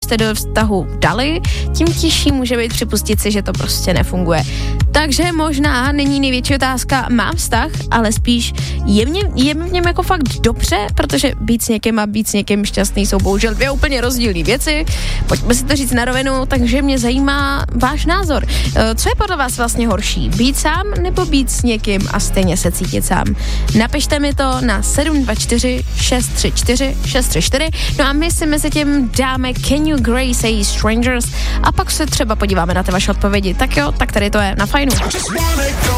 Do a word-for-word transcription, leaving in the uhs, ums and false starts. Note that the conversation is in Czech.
jste do vztahu dali, tím těžší může být připustit si, že to prostě nefunguje. Takže možná není největší otázka, mám vztah, ale spíš je, mě, je v něm jako fakt dobře, protože být s někým a být s někým šťastný jsou bohužel dvě úplně rozdílné věci. Pojďme si to říct na rovinu, takže mě zajímá váš názor. Co je podle vás vlastně horší? Být sám nebo být s někým a stejně se cítit sám? Napište mi to na sedm dva čtyři šest tři čtyři šest tři čtyři. No a my si mezi tím dáme Can You Grey Say Strangers a pak se třeba podíváme na ty vaše odpovědi. Tak jo, tak tady to je na Fajnu.